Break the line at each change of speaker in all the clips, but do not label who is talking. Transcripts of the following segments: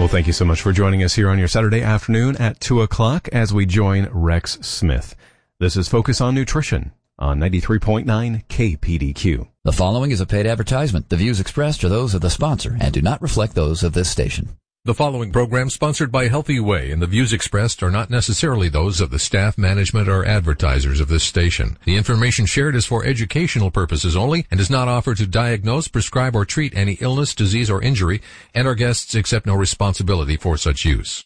Well, thank you so much for joining us here on your Saturday afternoon at 2 o'clock as we join Rex Smith. This is Focus on Nutrition on 93.9 KPDQ.
The following is a paid advertisement. The views expressed are those of the sponsor and do not reflect those of this station.
The following program sponsored by Healthy Way, and the views expressed are not necessarily those of the staff, management, or advertisers of this station. The information shared is for educational purposes only and is not offered to diagnose, prescribe, or treat any illness, disease, or injury, and our guests accept no responsibility for such use.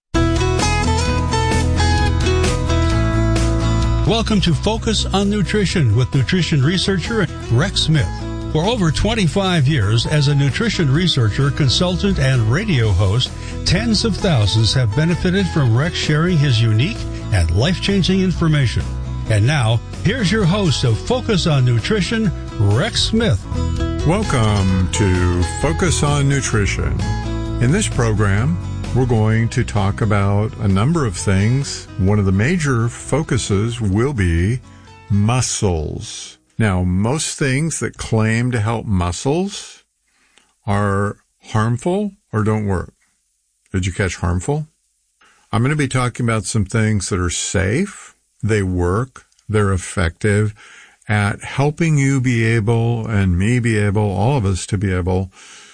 Welcome to Focus on Nutrition with nutrition researcher Rex Smith. For over 25 years as a nutrition researcher, consultant, and radio host, tens of thousands have benefited from Rex sharing his unique and life-changing information. And now, here's your host of Focus on Nutrition, Rex Smith.
Welcome to Focus on Nutrition. In this program, we're going to talk about a number of things. One of the major focuses will be muscles. Now, most things that claim to help muscles are harmful or don't work. Did you catch harmful? I'm going to be talking about some things that are safe, they work, they're effective at helping you be able, and me be able, all of us to be able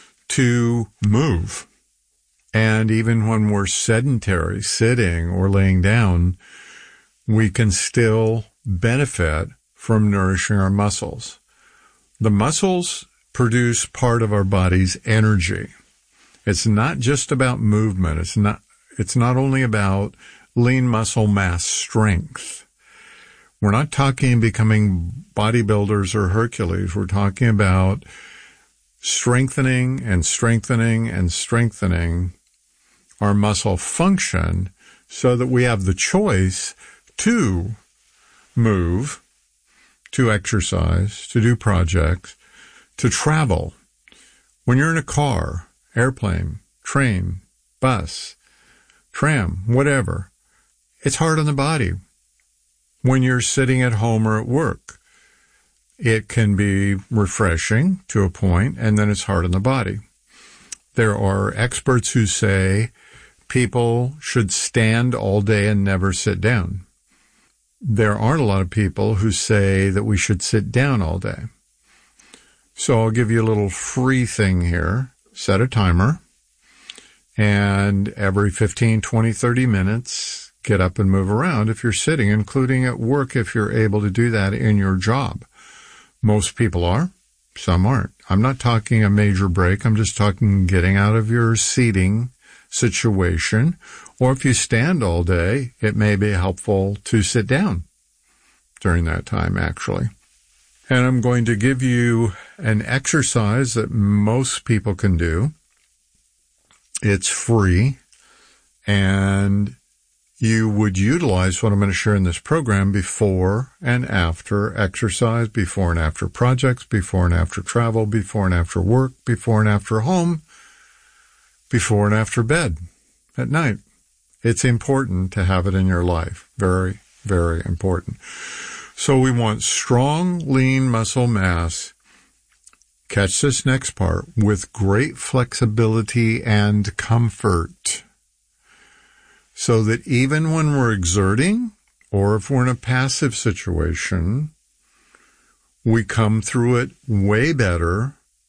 to move. And even when we're sedentary, sitting or laying down, we can still benefit from nourishing our muscles. The muscles produce part of our body's energy. It's not just about movement. It's not only about lean muscle mass strength. We're not talking becoming bodybuilders or Hercules. We're talking about strengthening and strengthening and strengthening our muscle function so that we have the choice to move, to exercise, to do projects, to travel. When you're in a car, airplane, train, bus, tram, whatever, it's hard on the body. When you're sitting at home or at work, it can be refreshing to a point, and then it's hard on the body. There are experts who say people should stand all day and never sit down. There aren't a lot of people who say that we should sit down all day. So I'll give you a little free thing here. Set a timer, and every 15, 20, 30 minutes, get up and move around if you're sitting, including at work if you're able to do that in your job. Most people are, some aren't. I'm not talking a major break. I'm just talking getting out of your seating situation, or if you stand all day, it may be helpful to sit down during that time, actually. And I'm going to give you an exercise that most people can do. It's free, and you would utilize what I'm going to share in this program before and after exercise, before and after projects, before and after travel, before and after work, before and after home, before and after bed at night. It's important to have it in your life. Very, very important. So we want strong, lean muscle mass. Catch this next part. With great flexibility and comfort. So that even when we're exerting, or if we're in a passive situation, we come through it way better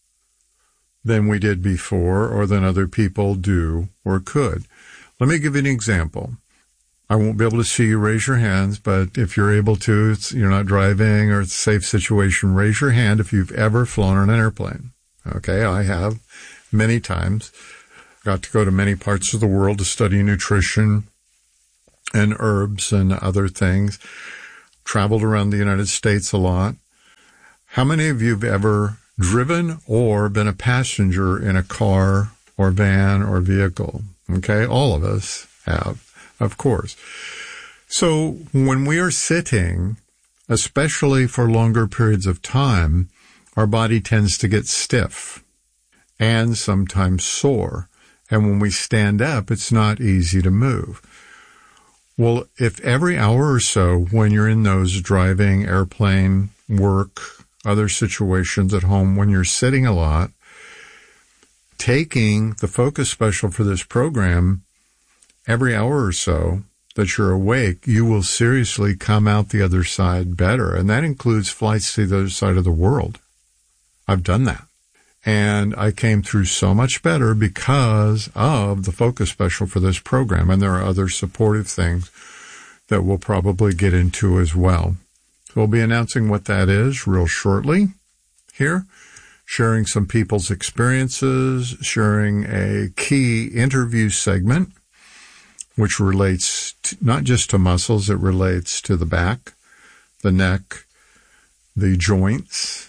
than we did before, or than other people do or could. Let me give you an example. I won't be able to see you raise your hands, but if you're able to, you're not driving or it's a safe situation, raise your hand if you've ever flown on an airplane. Okay, I have many times. Got to go to many parts of the world to study nutrition and herbs and other things. Traveled around the United States a lot. How many of you have ever driven or been a passenger in a car or van or vehicle? Okay, all of us have, of course. So when we are sitting, especially for longer periods of time, our body tends to get stiff and sometimes sore. And when we stand up, it's not easy to move. Well, if every hour or so when you're in those driving, airplane, work, other situations at home, when you're sitting a lot, taking the Focus Special for this program every hour or so that you're awake, you will seriously come out the other side better. And that includes flights to the other side of the world. I've done that. And I came through so much better because of the Focus Special for this program. And there are other supportive things that we'll probably get into as well. So we'll be announcing what that is real shortly here, sharing some people's experiences, sharing a key interview segment, which relates not just to muscles, it relates to the back, the neck, the joints,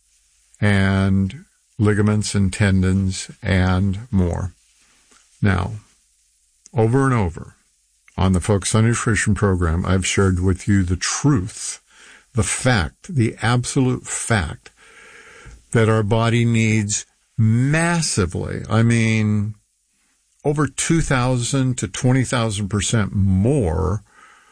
and ligaments and tendons, and more. Now, over and over on the Focus on Nutrition program, I've shared with you the truth, the fact, the absolute fact that our body needs massively, I mean, over 2,000 to 20,000% more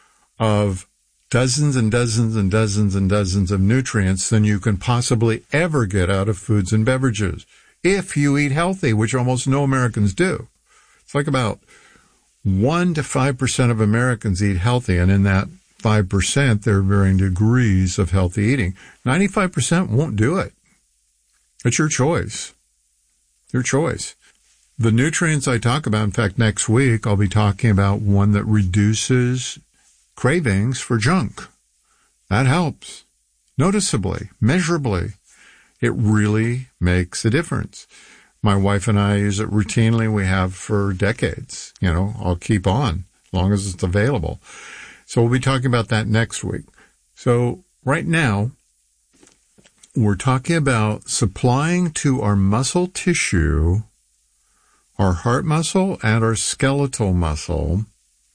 of dozens and dozens and dozens and dozens of nutrients than you can possibly ever get out of foods and beverages if you eat healthy, which almost no Americans do. It's like about 1 to 5% of Americans eat healthy, and in that 5%, there are varying degrees of healthy eating. 95% won't do it. It's your choice. Your choice. The nutrients I talk about, in fact, next week, I'll be talking about one that reduces cravings for junk. That helps noticeably, measurably. It really makes a difference. My wife and I use it routinely. We have for decades. I'll keep on as long as it's available. So we'll be talking about that next week. So right now, we're talking about supplying to our muscle tissue, our heart muscle and our skeletal muscle,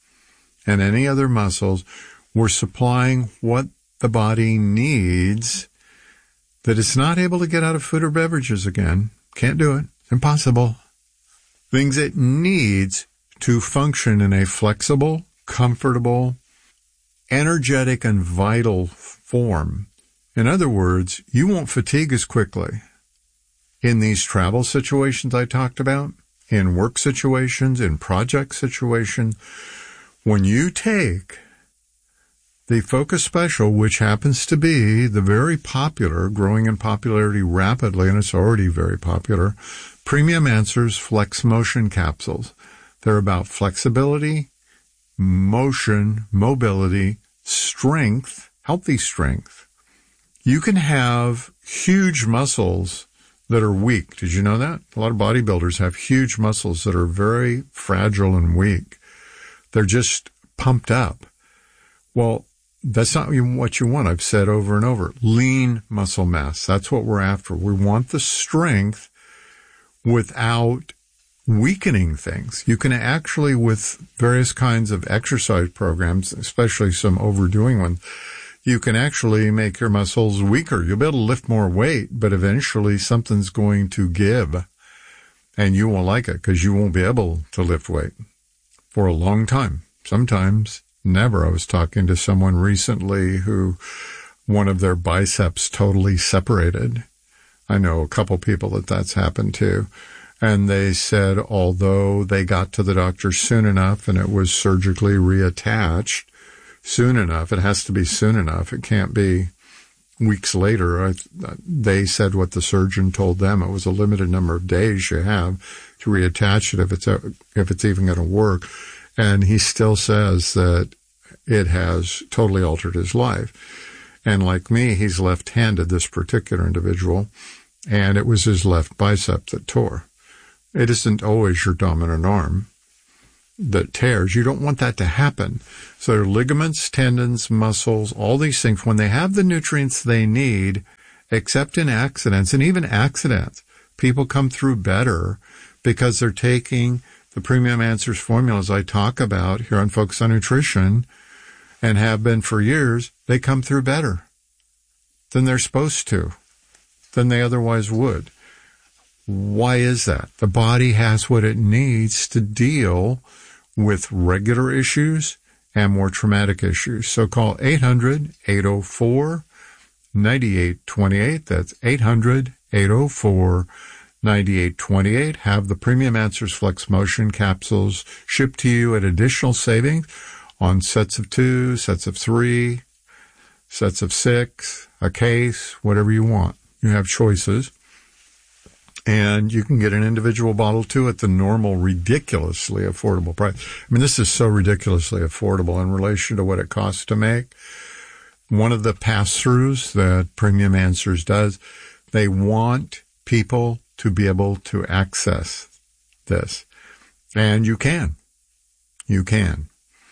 and any other muscles. We're supplying what the body needs that it's not able to get out of food or beverages again. Can't do it. Impossible. Things it needs to function in a flexible, comfortable, energetic, and vital form. In other words, you won't fatigue as quickly in these travel situations I talked about, in work situations, in project situations. When you take the Focus Special, which happens to be the very popular, growing in popularity rapidly, and it's already very popular, Premium Answers Flex Motion Capsules. They're about flexibility, motion, mobility, strength, healthy strength. You can have huge muscles that are weak. Did you know that? A lot of bodybuilders have huge muscles that are very fragile and weak. They're just pumped up. Well, that's not even what you want. I've said over and over. Lean muscle mass. That's what we're after. We want the strength without weakening things. You can actually, with various kinds of exercise programs, especially some overdoing ones, you can actually make your muscles weaker. You'll be able to lift more weight, but eventually something's going to give, and you won't like it because you won't be able to lift weight for a long time. Sometimes never. I was talking to someone recently who one of their biceps totally separated. I know a couple people that's happened to. And they said, although they got to the doctor soon enough and it was surgically reattached soon enough, it has to be soon enough. It can't be weeks later. They said what the surgeon told them. It was a limited number of days you have to reattach it if it's even going to work. And he still says that it has totally altered his life. And like me, he's left-handed, this particular individual, and it was his left bicep that tore. It isn't always your dominant arm that tears. You don't want that to happen. So ligaments, tendons, muscles, all these things, when they have the nutrients they need, except in accidents, and even accidents, people come through better because they're taking the Premium Answers formulas I talk about here on Focus on Nutrition and have been for years. They come through better than they're supposed to, than they otherwise would. Why is that? The body has what it needs to deal with regular issues and more traumatic issues. So call 800-804-9828. That's 800-804-9828. 9828. Have the Premium Answers Flex Motion capsules shipped to you at additional savings on sets of 2, sets of 3, sets of 6, a case, whatever you want. You have choices. And you can get an individual bottle, too, at the normal, ridiculously affordable price. I mean, this is so ridiculously affordable in relation to what it costs to make. One of the pass-throughs that Premium Answers does, they want people to be able to access this. And you can. You can.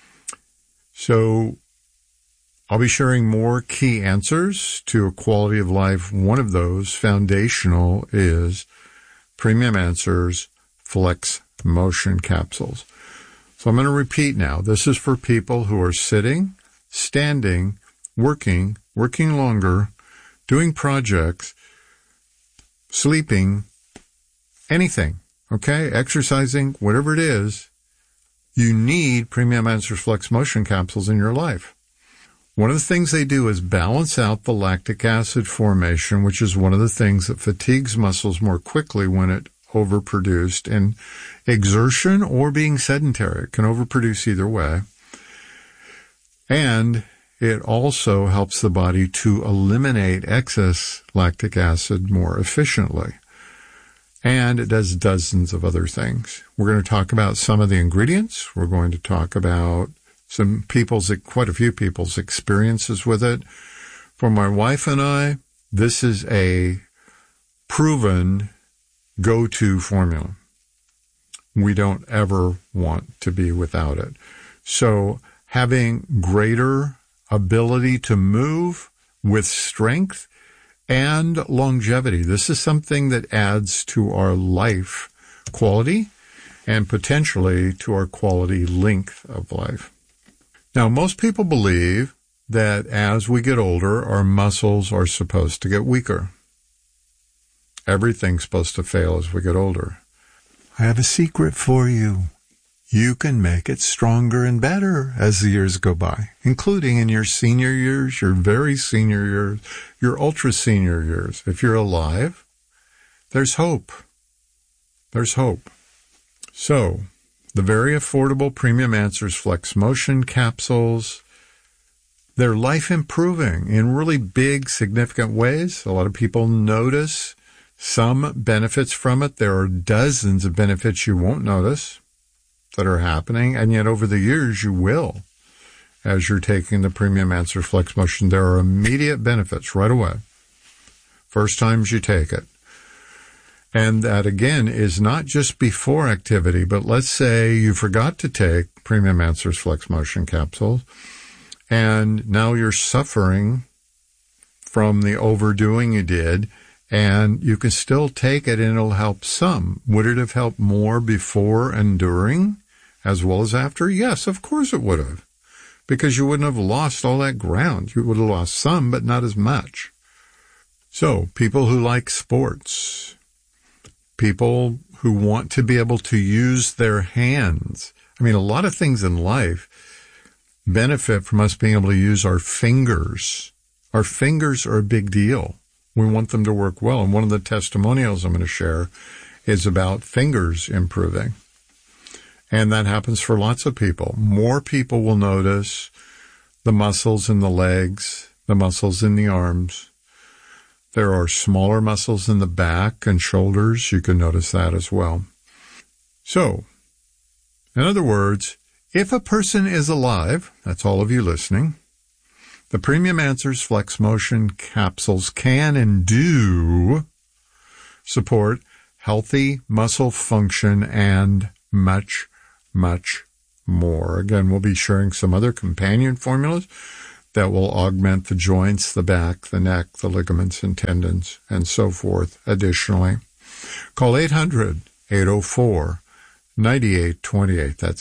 So I'll be sharing more key answers to a quality of life. One of those, foundational, is Premium Answers Flex Motion capsules. So I'm going to repeat now. This is for people who are sitting, standing, working longer, doing projects, sleeping, anything, okay? Exercising, whatever it is, you need Premium Answers Flex Motion capsules in your life. One of the things they do is balance out the lactic acid formation, which is one of the things that fatigues muscles more quickly when it overproduced in exertion or being sedentary. It can overproduce either way. And it also helps the body to eliminate excess lactic acid more efficiently. And it does dozens of other things. We're going to talk about some of the ingredients. We're going to talk about quite a few people's experiences with it. For my wife and I, this is a proven go-to formula. We don't ever want to be without it. So having greater ability to move with strength and longevity, this is something that adds to our life quality and potentially to our quality length of life. Now, most people believe that as we get older, our muscles are supposed to get weaker. Everything's supposed to fail as we get older. I have a secret for you. You can make it stronger and better as the years go by, including in your senior years, your very senior years, your ultra senior years. If you're alive, there's hope. There's hope. So, the very affordable Premium Answers Flex Motion capsules, they're life improving in really big, significant ways. A lot of people notice some benefits from it. There are dozens of benefits you won't notice that are happening, and yet over the years you will. As you're taking the Premium Answers Flex Motion, there are immediate benefits right away. First times you take it. And that, again, is not just before activity, but let's say you forgot to take Premium Answers Flex Motion capsules, and now you're suffering from the overdoing you did, and you can still take it and it'll help some. Would it have helped more before and during as well as after? Yes, of course it would have, because you wouldn't have lost all that ground. You would have lost some, but not as much. So, people who like sports, people who want to be able to use their hands. I mean, a lot of things in life benefit from us being able to use our fingers. Our fingers are a big deal. We want them to work well. And one of the testimonials I'm going to share is about fingers improving. And that happens for lots of people. More people will notice the muscles in the legs, the muscles in the arms. There are smaller muscles in the back and shoulders. You can notice that as well. So, in other words, if a person is alive, that's all of you listening, the Premium Answers Flex Motion capsules can and do support healthy muscle function and much, much more. Again, we'll be sharing some other companion formulas that will augment the joints, the back, the neck, the ligaments and tendons, and so forth additionally. Call 800-804-9828. That's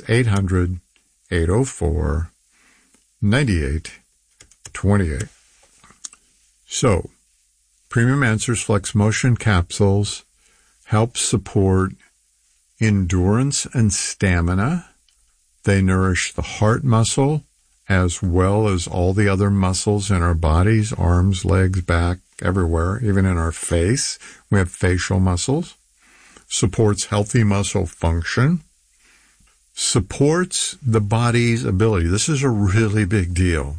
800-804-9828. So, Premium Answers Flex Motion capsules help support endurance and stamina. They nourish the heart muscle, as well as all the other muscles in our bodies, arms, legs, back, everywhere, even in our face. We have facial muscles. supports healthy muscle function, supports the body's ability, this is a really big deal,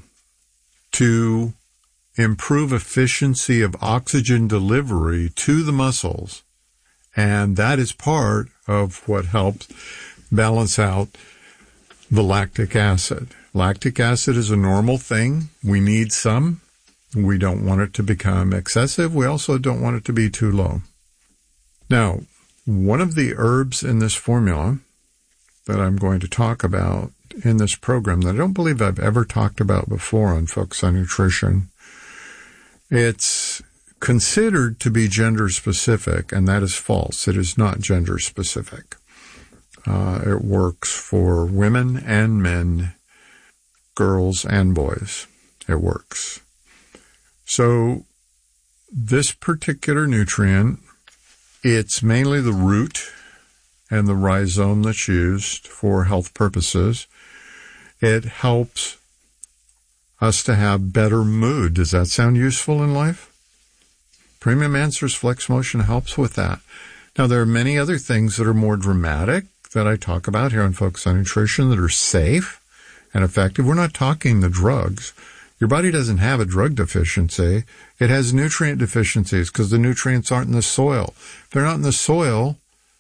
to improve efficiency of oxygen delivery to the muscles. And that is part of what helps balance out the lactic acid. Lactic acid is a normal thing. We need some. We don't want it to become excessive. We also don't want it to be too low. Now, one of the herbs in this formula that I'm going to talk about in this program that I don't believe I've ever talked about before on Focus on Nutrition, it's considered to be gender specific, and that is false. It is not gender specific. It works for women and men, girls and boys. It works. So this particular nutrient, it's mainly the root and the rhizome that's used for health purposes. It helps us to have better mood. Does that sound useful in life? Premium Answers Flex Motion helps with that. Now, there are many other things that are more dramatic that I talk about here on Focus on Nutrition that are safe and effective. We're not talking the drugs. Your body doesn't have a drug deficiency. It has nutrient deficiencies because the nutrients aren't in the soil. If they're not in the soil,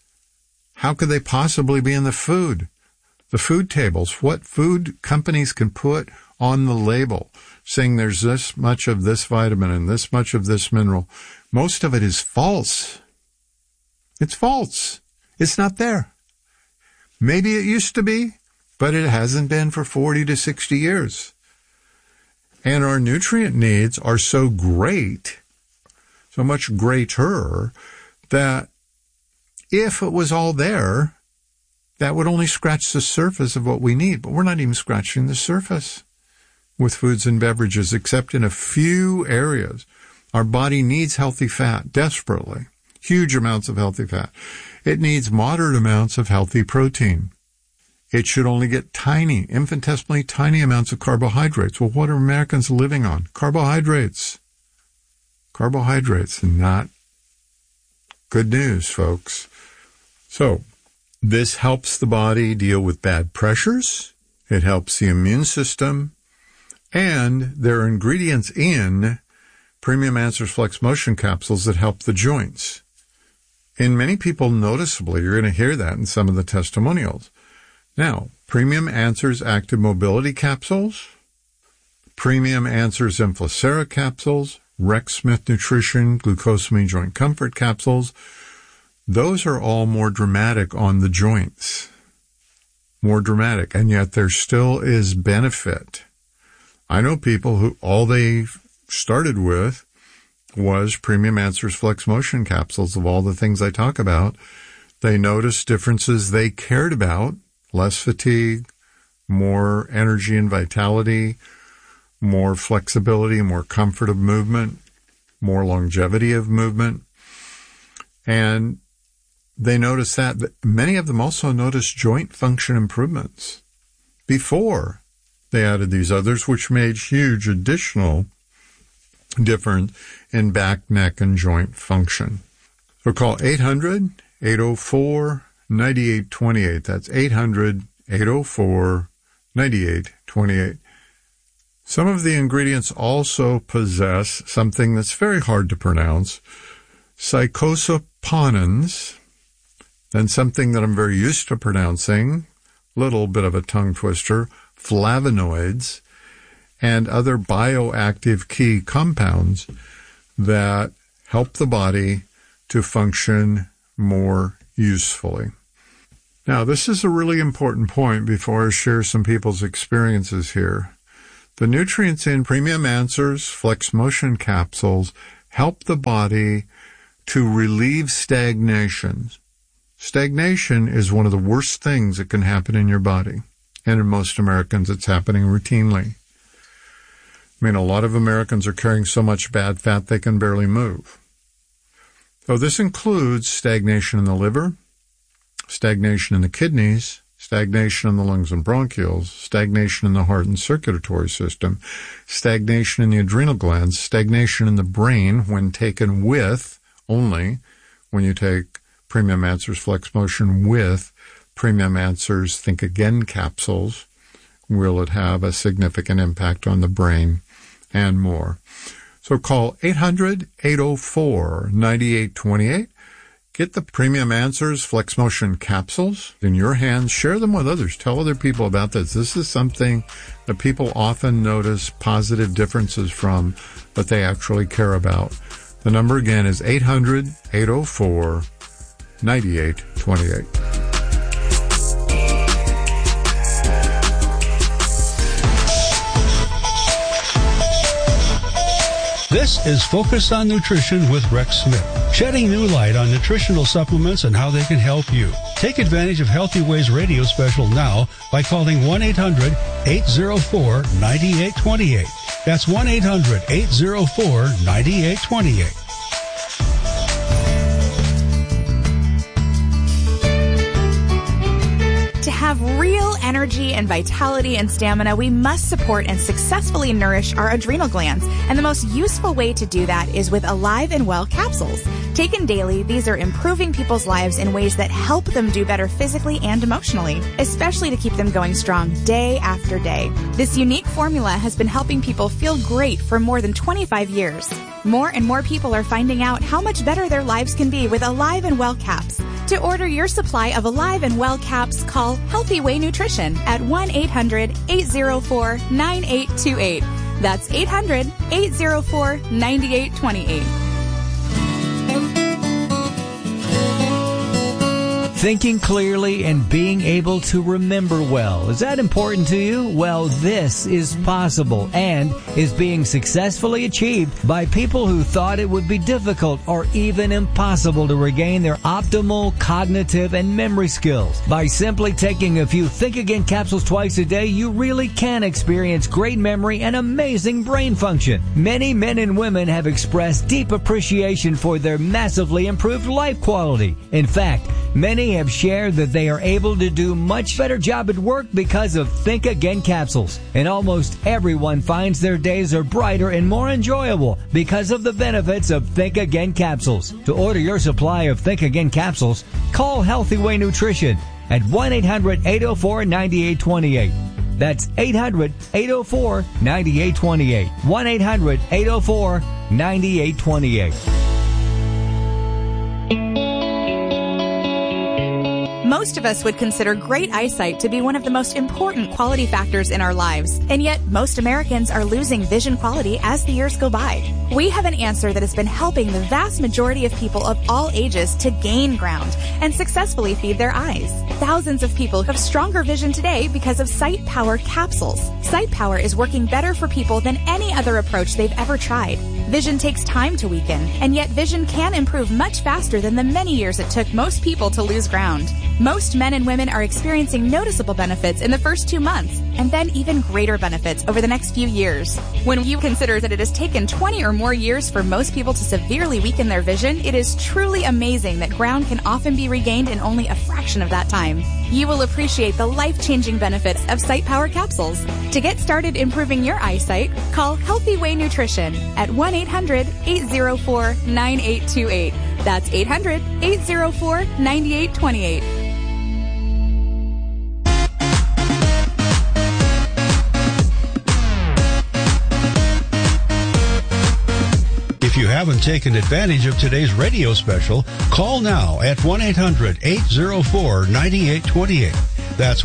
how could they possibly be in the food? The food tables, what food companies can put on the label saying there's this much of this vitamin and this much of this mineral, most of it is false. It's false. It's not there. Maybe it used to be, but it hasn't been for 40 to 60 years. And our nutrient needs are so great, so much greater, that if it was all there, that would only scratch the surface of what we need. But we're not even scratching the surface with foods and beverages, except in a few areas. Our body needs healthy fat desperately, huge amounts of healthy fat. It needs moderate amounts of healthy protein. It should only get tiny, infinitesimally tiny amounts of carbohydrates. Well, what are Americans living on? Carbohydrates. Carbohydrates, not good news, folks. So, this helps the body deal with bad pressures. It helps the immune system. And there are ingredients in Premium Answers Flex Motion capsules that help the joints. In many people, noticeably, you're going to hear that in some of the testimonials. Now, Premium Answers Active Mobility capsules, Premium Answers Inflacera capsules, Rex Smith Nutrition Glucosamine Joint Comfort capsules, those are all more dramatic on the joints. More dramatic, and yet there still is benefit. I know people who all they started with was Premium Answers Flex Motion capsules. Of all the things I talk about, they noticed differences they cared about: less fatigue, more energy and vitality, more flexibility, more comfort of movement, more longevity of movement. And they noticed that many of them also noticed joint function improvements before they added these others, which made huge additional difference in back, neck, and joint function. So call 800-804-9828. That's 800-804-9828. Some of the ingredients also possess something that's very hard to pronounce, psychosaponins, then something that I'm very used to pronouncing, little bit of a tongue twister, flavonoids, and other bioactive key compounds that help the body to function more usefully. Now, this is a really important point before I share some people's experiences here. The nutrients in Premium Answers Flex Motion capsules help the body to relieve stagnation. Stagnation is one of the worst things that can happen in your body. And in most Americans, it's happening routinely. I mean, a lot of Americans are carrying so much bad fat they can barely move. So this includes stagnation in the liver, stagnation in the kidneys, stagnation in the lungs and bronchioles, stagnation in the heart and circulatory system, stagnation in the adrenal glands, stagnation in the brain when taken with only when you take Premium Answers Flex Motion with Premium Answers Think Again capsules? Will it have a significant impact on the brain and more? So call 800-804-9828. Get the Premium Answers Flex Motion capsules in your hands. Share them with others. Tell other people about this. This is something that people often notice positive differences from, but they actually care about. The number again is 800-804-9828.
This is Focus on Nutrition with Rex Smith, shedding new light on nutritional supplements and how they can help you. Take advantage of Healthy Ways radio special now by calling 1-800-804-9828. That's 1-800-804-9828.
To have real energy and vitality and stamina, we must support and successfully nourish our adrenal glands. And the most useful way to do that is with Alive and Well capsules. Taken daily, these are improving people's lives in ways that help them do better physically and emotionally, especially to keep them going strong day after day. This unique formula has been helping people feel great for more than 25 years. More and more people are finding out how much better their lives can be with Alive and Well caps. To order your supply of Alive and Well caps, call Healthy Way Nutrition at 1-800-804-9828. That's 800-804-9828.
Thinking clearly and being able to remember well. Is that important to you? Well, this is possible and is being successfully achieved by people who thought it would be difficult or even impossible to regain their optimal cognitive and memory skills. By simply taking a few Think Again capsules twice a day, you really can experience great memory and amazing brain function. Many men and women have expressed deep appreciation for their massively improved life quality. In fact, many have shared that they are able to do much better job at work because of Think Again capsules. And almost everyone finds their days are brighter and more enjoyable because of the benefits of Think Again capsules. To order your supply of Think Again capsules, call Healthy Way Nutrition at 1-800-804-9828. That's 800-804-9828. 1-800-804-9828.
Most of us would consider great eyesight to be one of the most important quality factors in our lives, and yet most Americans are losing vision quality as the years go by. We have an answer that has been helping the vast majority of people of all ages to gain ground and successfully feed their eyes. Thousands of people have stronger vision today because of Sight Power capsules. Sight Power is working better for people than any other approach they've ever tried. Vision takes time to weaken, and yet vision can improve much faster than the many years it took most people to lose ground. Most men and women are experiencing noticeable benefits in the first 2 months, and then even greater benefits over the next few years. When you consider that it has taken 20 or more years for most people to severely weaken their vision, it is truly amazing that ground can often be regained in only a fraction of that time. You will appreciate the life-changing benefits of Sight Power capsules. To get started improving your eyesight, call Healthy Way Nutrition at 1-800-804-9828. That's 800-804-9828.
If you haven't taken advantage of today's radio special, call now at 1-800-804-9828. That's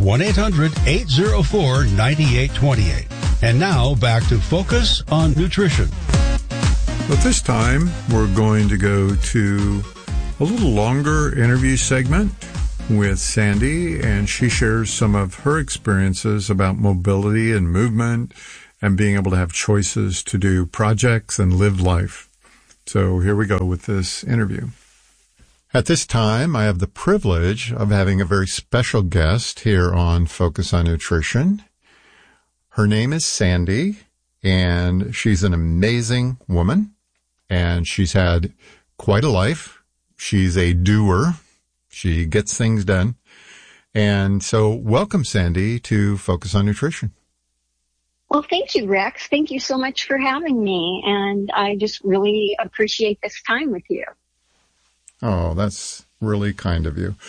1-800-804-9828. And now back to Focus on Nutrition.
But this time, we're going to go to a little longer interview segment with Sandy, and she shares some of her experiences about mobility and movement and being able to have choices to do projects and live life. So here we go with this interview. At this time, I have the privilege of having a very special guest here on Focus on Nutrition. Her name is Sandy, and she's an amazing woman, and she's had quite a life. She's a doer. She gets things done. And so welcome, Sandy, to Focus on Nutrition.
Well, thank you, Rex. Thank you so much for having me. And I just really appreciate this time with you.
Oh, that's really kind of you.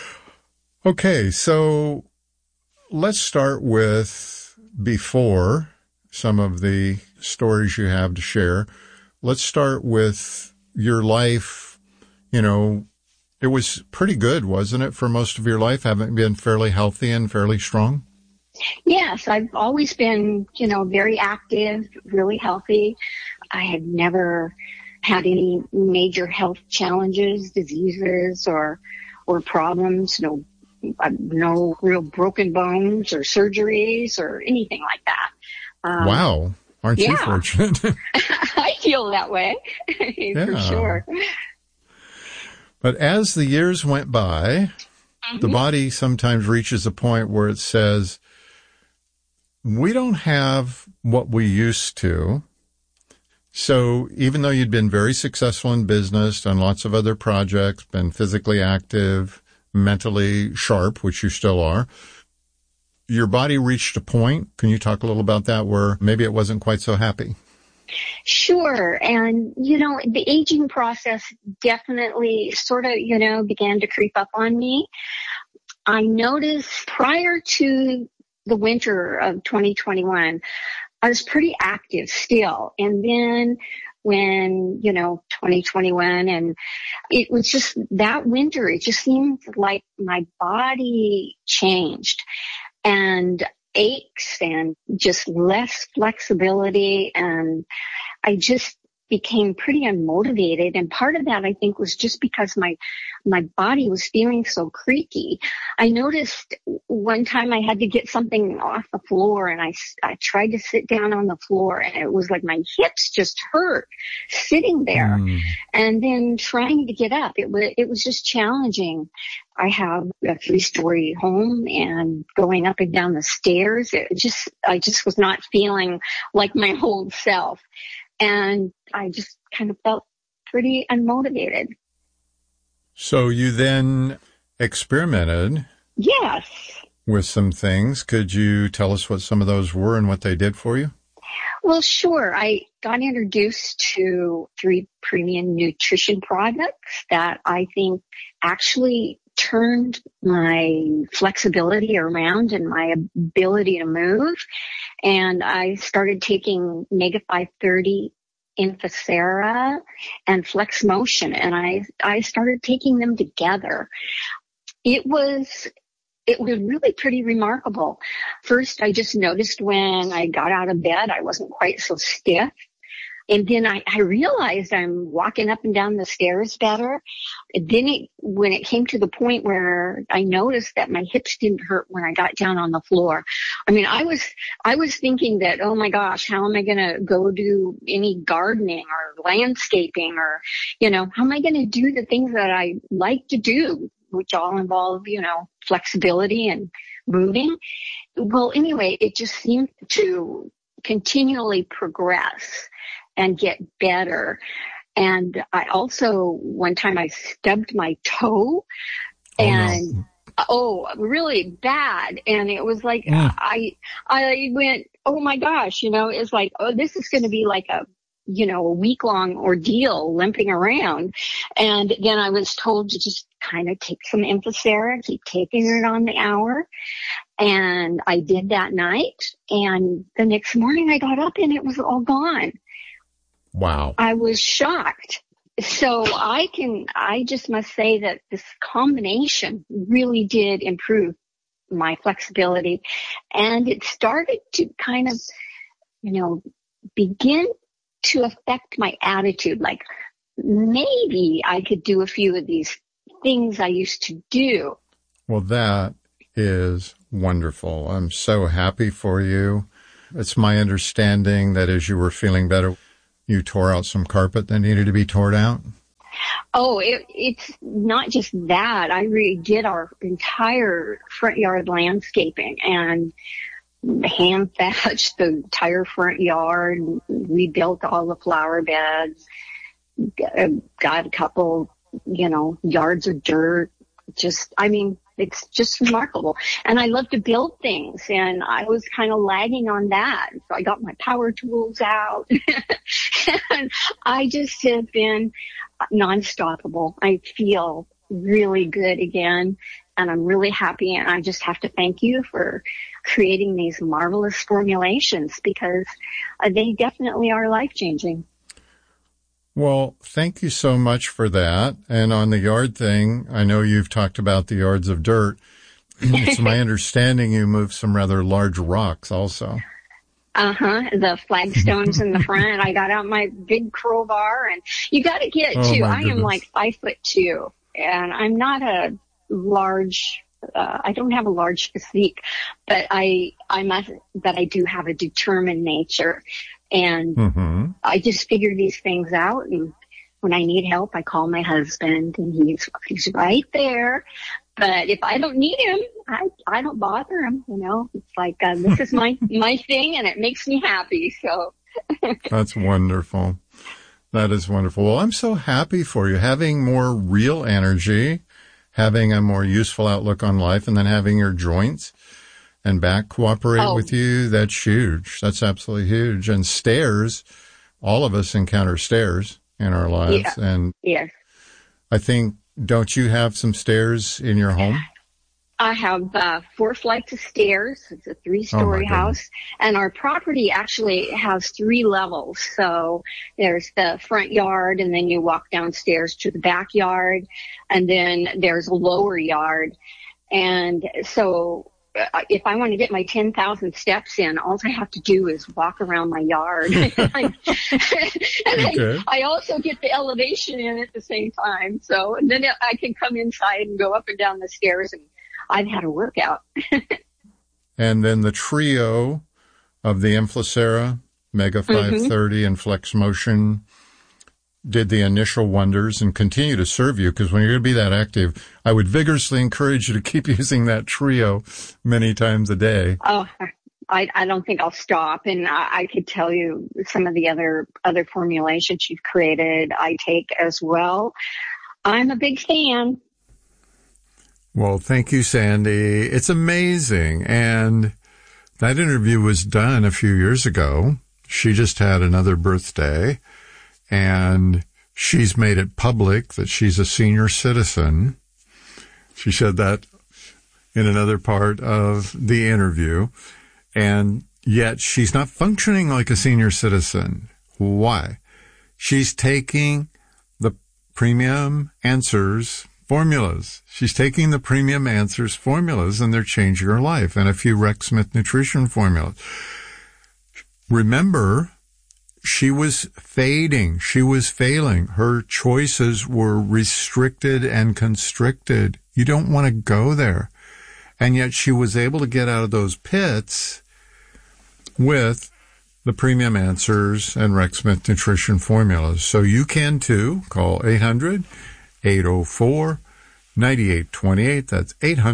Okay, so let's start with before some of the stories you have to share. Let's start with your life. You know, it was pretty good, wasn't it, for most of your life? Haven't you been fairly healthy and fairly strong?
Yes, I've always been, very active, really healthy. I had never had any major health challenges, diseases, or problems. No real broken bones or surgeries or anything like that.
Wow. Aren't you fortunate?
I feel that way, for sure.
But as the years went by, the body sometimes reaches a point where it says, we don't have what we used to. So even though you'd been very successful in business, done lots of other projects, been physically active, mentally sharp, which you still are, your body reached a point, can you talk a little about that, where maybe it wasn't quite so happy?
Sure. And, the aging process definitely sort of, began to creep up on me. I noticed prior to the winter of 2021, I was pretty active still. And then when, 2021, and it was just that winter, it just seemed like my body changed and aches and just less flexibility. And I just became pretty unmotivated. And part of that, I think, was just because my body was feeling so creaky. I noticed one time I had to get something off the floor, and I tried to sit down on the floor, and it was like my hips just hurt sitting there. And then trying to get up, it was just challenging. I have a 3-story home, and going up and down the stairs, I just was not feeling like my whole self. And I just kind of felt pretty unmotivated.
So you then experimented.
Yes.
With some things. Could you tell us what some of those were and what they did for you?
Well, sure. I got introduced to 3 premium nutrition products that I think actually turned my flexibility around and my ability to move. And I started taking Mega 530, Infocera, and Flex Motion, and I started taking them together. It was really pretty remarkable. First, I just noticed when I got out of bed, I wasn't quite so stiff. And then I realized I'm walking up and down the stairs better. And then when it came to the point where I noticed that my hips didn't hurt when I got down on the floor. I mean, I was thinking that, oh my gosh, how am I going to go do any gardening or landscaping, or, how am I going to do the things that I like to do, which all involve, flexibility and moving. Well, anyway, it just seemed to continually progress and get better. And I also, one time I stubbed my toe really bad. And it was like, I went, oh my gosh, it's like, this is going to be like a week-long ordeal limping around. And then I was told to just kind of take some Infocera, keep taking it on the hour. And I did that night. And the next morning I got up and it was all gone.
Wow.
I was shocked. So I just must say that this combination really did improve my flexibility. And it started to kind of, begin to affect my attitude. Like maybe I could do a few of these things I used to do.
Well, that is wonderful. I'm so happy for you. It's my understanding that as you were feeling better, you tore out some carpet that needed to be torn out?
Oh, it's not just that. I redid our entire front yard landscaping and hand thatched the entire front yard, rebuilt all the flower beds, got a couple, yards of dirt. It's just remarkable. And I love to build things, and I was kind of lagging on that. So I got my power tools out and I just have been non-stoppable. I feel really good again, and I'm really happy. And I just have to thank you for creating these marvelous formulations, because they definitely are life-changing.
Well, thank you so much for that. And on the yard thing, I know you've talked about the yards of dirt. It's my understanding you moved some rather large rocks also.
The flagstones in the front. I got out my big crowbar, and you got to get it too. I am like 5'2", and I'm not a large. I don't have a large physique, but I do have a determined nature, and I just figure these things out. And when I need help, I call my husband, and he's right there. But if I don't need him, I don't bother him. You know, it's like this is my thing, and it makes me happy. So
that's wonderful. That is wonderful. Well, I'm so happy for you having more real energy, having a more useful outlook on life, and then having your joints and back cooperate with you. That's huge. That's absolutely huge. And stairs, all of us encounter stairs in our lives.
Yeah.
And
yes.
I think, don't you have some stairs in your home?
I have 4 flights of stairs. It's a 3-story house. And our property actually has 3 levels. So there's the front yard, and then you walk downstairs to the backyard, and then there's a lower yard. And so if I want to get my 10,000 steps in, all I have to do is walk around my yard. I also get the elevation in at the same time. So then I can come inside and go up and down the stairs, and I've had a workout.
And then the trio of the Inflacera, Mega 530, and Flex Motion did the initial wonders and continue to serve you, because when you're going to be that active, I would vigorously encourage you to keep using that trio many times a day.
Oh, I don't think I'll stop. And I could tell you some of the other formulations you've created I take as well. I'm a big fan.
Well, thank you, Sandy. It's amazing. And that interview was done a few years ago. She just had another birthday, and she's made it public that she's a senior citizen. She said that in another part of the interview. And yet she's not functioning like a senior citizen. Why? She's taking the Premium Answers formulas. She's taking the Premium Answers formulas, and they're changing her life, and a few Rex Smith nutrition formulas. Remember, she was fading. She was failing. Her choices were restricted and constricted. You don't want to go there. And yet she was able to get out of those pits with the Premium Answers and Rex Smith nutrition formulas. So you can too. Call 800-804-9828. That's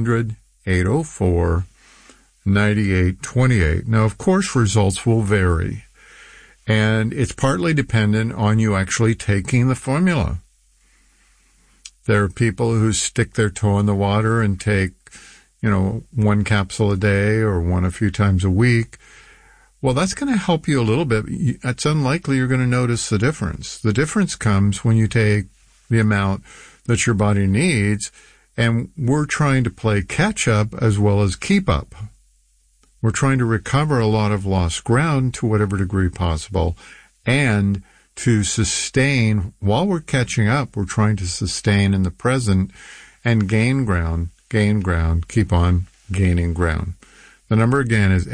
800-804-9828. Now, of course, results will vary. And it's partly dependent on you actually taking the formula. There are people who stick their toe in the water and take, 1 capsule a day or one a few times a week. Well, that's going to help you a little bit. It's unlikely you're going to notice the difference. The difference comes when you take the amount that your body needs, and we're trying to play catch up as well as keep up. We're trying to recover a lot of lost ground to whatever degree possible, and to sustain, while we're catching up, we're trying to sustain in the present and gain ground, keep on gaining ground. The number again is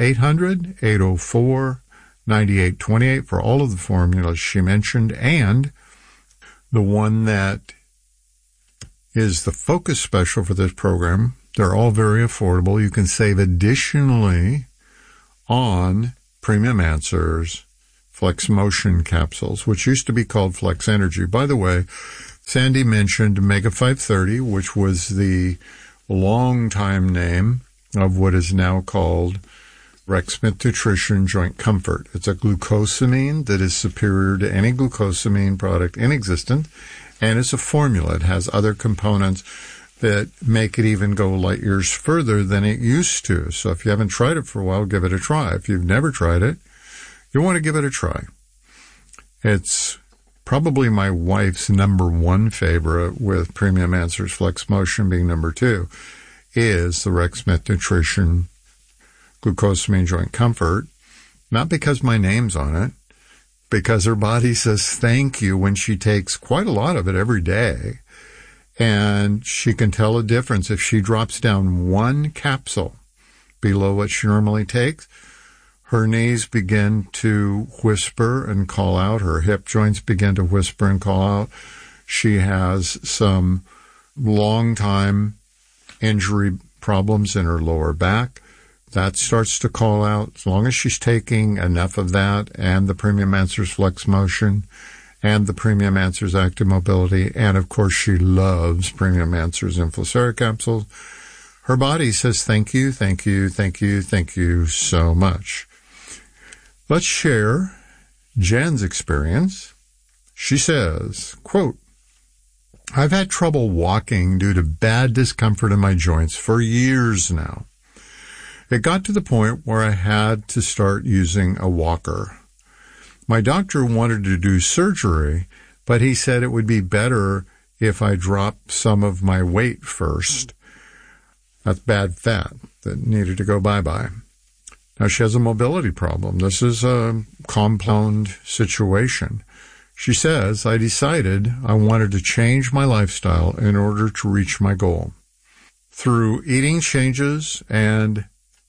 800-804-9828 for all of the formulas she mentioned, and the one that is the focus special for this program. They're all very affordable. You can save additionally on Premium Answers Flex Motion capsules, which used to be called Flex Energy. By the way, Sandy mentioned Mega 530, which was the long-time name of what is now called Rex Smith Nutrition Joint Comfort. It's a glucosamine that is superior to any glucosamine product in existence, and it's a formula. It has other components that make it even go light years further than it used to. So if you haven't tried it for a while, give it a try. If you've never tried it, you want to give it a try. It's probably my wife's number one favorite, with Premium Answers Flex Motion being number two, is the Rex Smith Nutrition Glucosamine Joint Comfort. Not because my name's on it, because her body says thank you when she takes quite a lot of it every day. And she can tell a difference if she drops down one capsule below what she normally takes. Her knees begin to whisper and call out. Her hip joints begin to whisper and call out. She has some long-time injury problems in her lower back. That starts to call out. As long as she's taking enough of that, and the Premium Answers Flex Motion, and the Premium Answers Active Mobility, and of course she loves Premium Answers Inflacera capsules, her body says thank you, thank you, thank you, thank you so much. Let's share Jen's experience. She says, quote, I've had trouble walking due to bad discomfort in my joints for years now. It got to the point where I had to start using a walker. My doctor wanted to do surgery, but he said it would be better if I dropped some of my weight first. That's bad fat that needed to go bye-bye. Now, she has a mobility problem. This is a compound situation. She says, I decided I wanted to change my lifestyle in order to reach my goal. Through eating changes and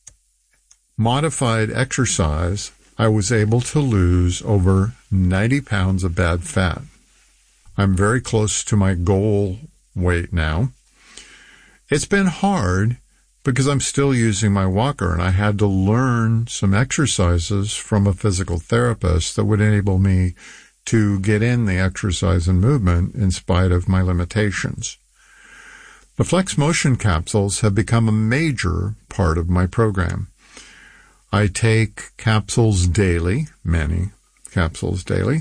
modified exercise, I was able to lose over 90 pounds of bad fat. I'm very close to my goal weight now. It's been hard because I'm still using my walker, and I had to learn some exercises from a physical therapist that would enable me to get in the exercise and movement in spite of my limitations. The Flex Motion capsules have become a major part of my program. I take capsules daily, many capsules daily.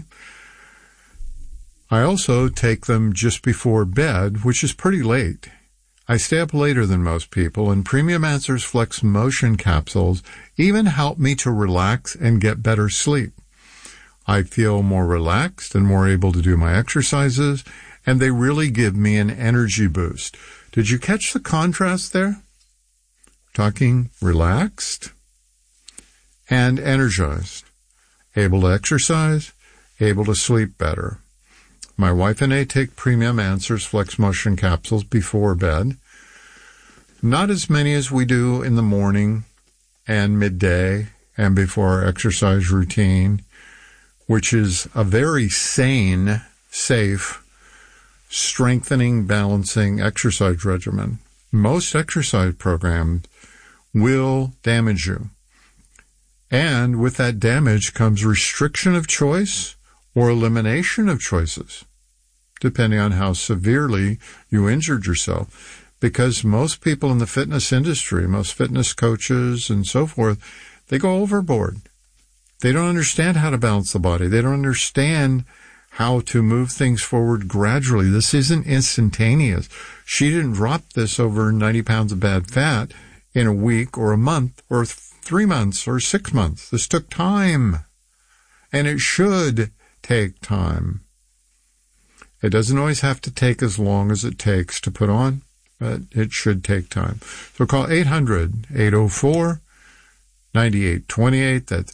I also take them just before bed, which is pretty late. I stay up later than most people, and Premium Answers Flex Motion capsules even help me to relax and get better sleep. I feel more relaxed and more able to do my exercises, and they really give me an energy boost. Did you catch the contrast there? Talking relaxed and energized, able to exercise, able to sleep better. My wife and I take Premium Answers Flex Motion capsules before bed. Not as many as we do in the morning and midday and before our exercise routine, which is a very sane, safe, strengthening, balancing exercise regimen. Most exercise programs will damage you. And with that damage comes restriction of choice or elimination of choices, depending on how severely you injured yourself. Because most people in the fitness industry, most fitness coaches and so forth, they go overboard. They don't understand how to balance the body. They don't understand how to move things forward gradually. This isn't instantaneous. She didn't drop this over 90 pounds of bad fat in a week or a month or 3 months or 6 months. This took time. And it should take time. It doesn't always have to take as long as it takes to put on, but it should take time. So call 800-804-9828. That's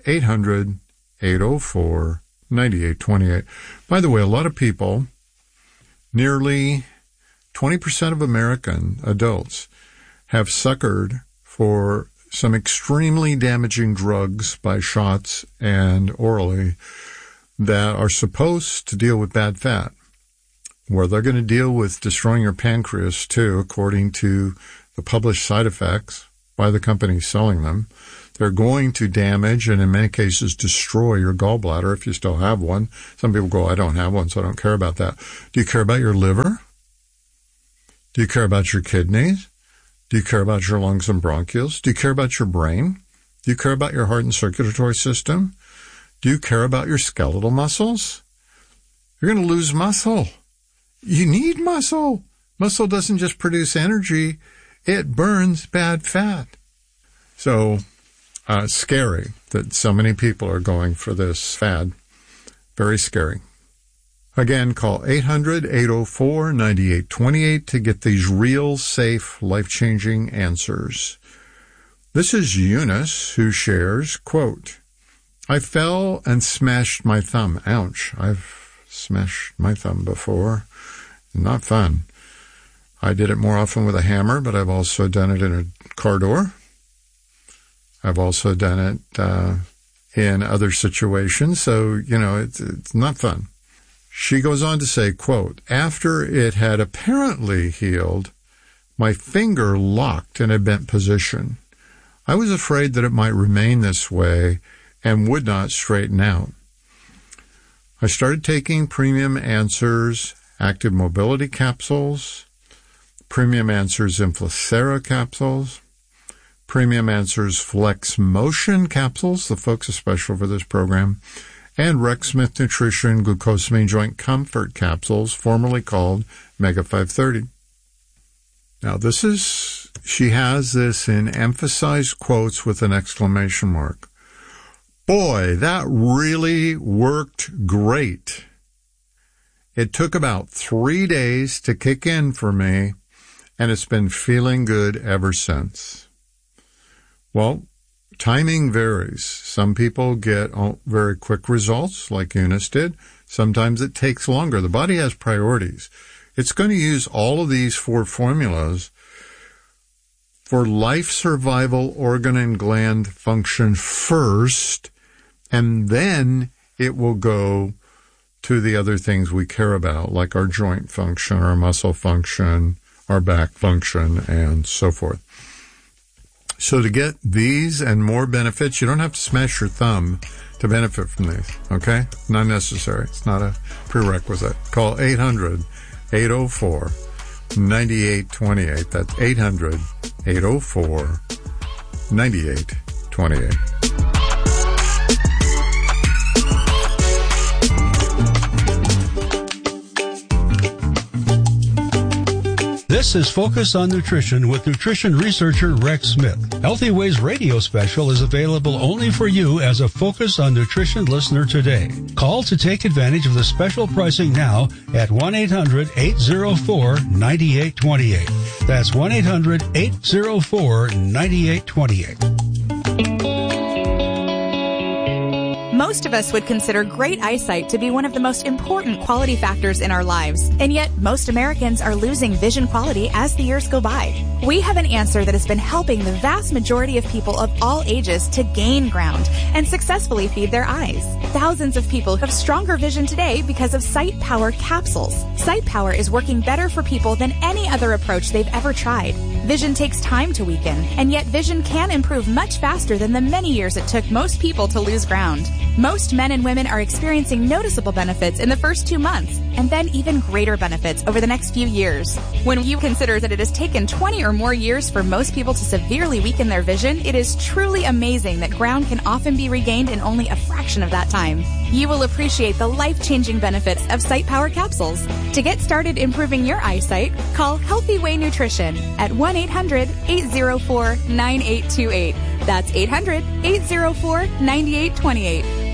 800-804-9828. By the way, a lot of people, nearly 20% of American adults, have suckered for some extremely damaging drugs by shots and orally that are supposed to deal with bad fat. Where they're going to deal with destroying your pancreas too, according to the published side effects by the companies selling them. They're going to damage and in many cases destroy your gallbladder if you still have one. Some people go, I don't have one, so I don't care about that. Do you care about your liver? Do you care about your kidneys? Do you care about your lungs and bronchioles? Do you care about your brain? Do you care about your heart and circulatory system? Do you care about your skeletal muscles? You're going to lose muscle. You need muscle. Muscle doesn't just produce energy. It burns bad fat. So, scary that so many people are going for this fad. Very scary. Again, call 800-804-9828 to get these real, safe, life-changing answers. This is Eunice, who shares, quote, I fell and smashed my thumb. Ouch. I've smashed my thumb before. Not fun. I did it more often with a hammer, but I've also done it in a car door. I've also done it in other situations. So, it's not fun. She goes on to say, quote, after it had apparently healed, my finger locked in a bent position. I was afraid that it might remain this way and would not straighten out. I started taking Premium Answers Active Mobility Capsules, Premium Answers Inflacera Capsules, Premium Answers Flex Motion Capsules, the focus special for this program, and Rex Smith Nutrition Glucosamine Joint Comfort Capsules, formerly called Mega 530. Now she has this in emphasized quotes with an exclamation mark. Boy, that really worked great. It took about 3 days to kick in for me, and it's been feeling good ever since. Well, timing varies. Some people get very quick results, like Eunice did. Sometimes it takes longer. The body has priorities. It's going to use all of these 4 formulas for life survival organ and gland function first, and then it will go to the other things we care about, like our joint function, our muscle function, our back function, and so forth. So to get these and more benefits, you don't have to smash your thumb to benefit from these, okay? Not necessary. It's not a prerequisite. Call 800-804-9828. That's 800-804-9828.
This is Focus on Nutrition with nutrition researcher Rex Smith. Healthy Ways radio special is available only for you as a Focus on Nutrition listener today. Call to take advantage of the special pricing now at 1-800-804-9828. That's 1-800-804-9828.
Most of us would consider great eyesight to be one of the most important quality factors in our lives, and yet most Americans are losing vision quality as the years go by. We have an answer that has been helping the vast majority of people of all ages to gain ground and successfully feed their eyes. Thousands of people have stronger vision today because of Sight Power capsules. Sight Power is working better for people than any other approach they've ever tried. Vision takes time to weaken, and yet vision can improve much faster than the many years it took most people to lose ground. Most men and women are experiencing noticeable benefits in the first 2 months, and then even greater benefits over the next few years. When you consider that it has taken 20 or more years for most people to severely weaken their vision, it is truly amazing that ground can often be regained in only a fraction of that time. You will appreciate the life-changing benefits of Sight Power capsules. To get started improving your eyesight, call Healthy Way Nutrition at 1-800-804-9828. That's 800-804-9828.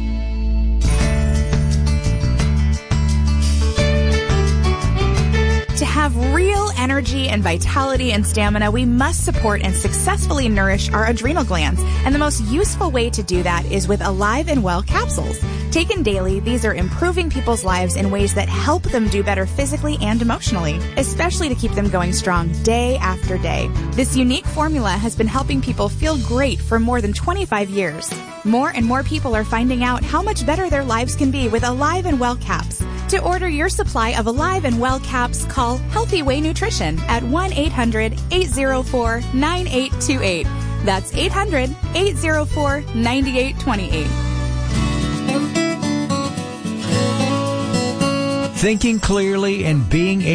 To have real energy and vitality and stamina, we must support and successfully nourish our adrenal glands. And the most useful way to do that is with Alive and Well capsules. Taken daily, these are improving people's lives in ways that help them do better physically and emotionally, especially to keep them going strong day after day. This unique formula has been helping people feel great for more than 25 years. More and more people are finding out how much better their lives can be with Alive and Well caps. To order your supply of Alive and Well caps, call Healthy Way Nutrition at 1-800-804-9828. That's 800-804-9828.
Thinking clearly and being